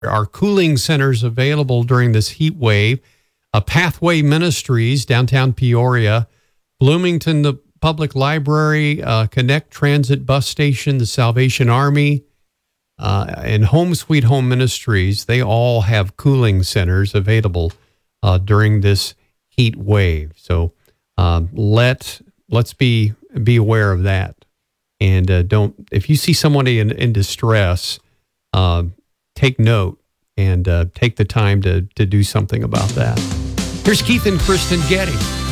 There are cooling centers available during this heat wave. Pathway Ministries, downtown Peoria, Bloomington, the Public Library, Connect Transit Bus Station, the Salvation Army, and Home Sweet Home Ministries. They all have cooling centers available during this heat wave. So let's be aware of that. And if you see somebody in distress, take note and take the time to do something about that. Here's Keith and Kristen Getty.